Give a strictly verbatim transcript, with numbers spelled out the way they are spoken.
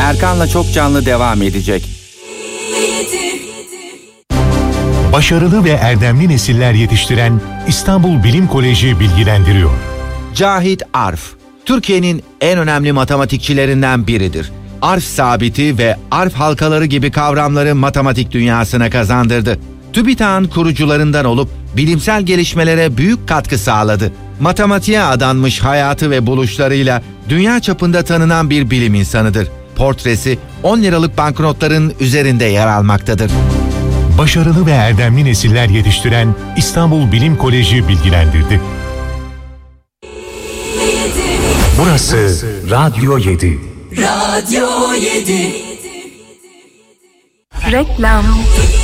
Erkan'la Çok Canlı devam edecek. Başarılı ve erdemli nesiller yetiştiren İstanbul Bilim Koleji bilgilendiriyor. Cahit Arf, Türkiye'nin en önemli matematikçilerinden biridir. Arf sabiti ve arf halkaları gibi kavramları matematik dünyasına kazandırdı. TÜBİTAK'ın kurucularından olup bilimsel gelişmelere büyük katkı sağladı. Matematiğe adanmış hayatı ve buluşlarıyla dünya çapında tanınan bir bilim insanıdır. Portresi on liralık banknotların üzerinde yer almaktadır. Başarılı ve erdemli nesiller yetiştiren İstanbul Bilim Koleji bilgilendirdi. Burası Radyo yedi. Radyo yedi. Reklam.